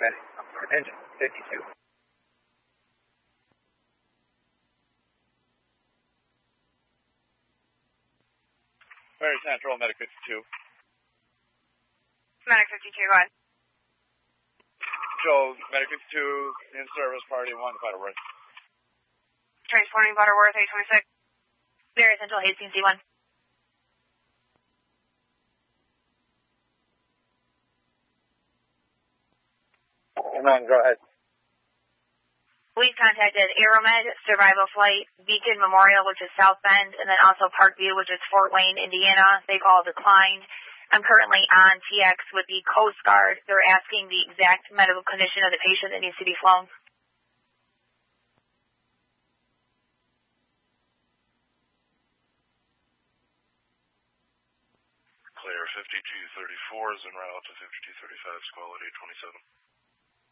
Engine 52. Mary Central, Medic 52. Medic 52, go ahead. Joe, Medic 52, in service, party 1, Butterworth. Transporting Butterworth, 826. Mary Central, Hastings, C1. Go ahead. We've contacted Aeromed, Survival Flight, Beacon Memorial, which is South Bend, and then also Parkview, which is Fort Wayne, Indiana. They've all declined. I'm currently on TX with the Coast Guard. They're asking the exact medical condition of the patient that needs to be flown. Clear 5234 is en route to 5235, Squalid 827.